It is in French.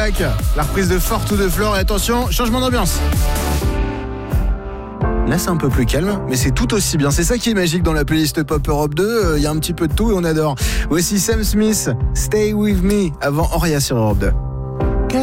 Black, la reprise de Fort to the Floor. Et attention, changement d'ambiance. Là, c'est un peu plus calme, mais c'est tout aussi bien. C'est ça qui est magique dans la playlist Pop Europe 2. Il y a un petit peu de tout et on adore. Voici Sam Smith, Stay With Me, avant Oria sur Europe 2.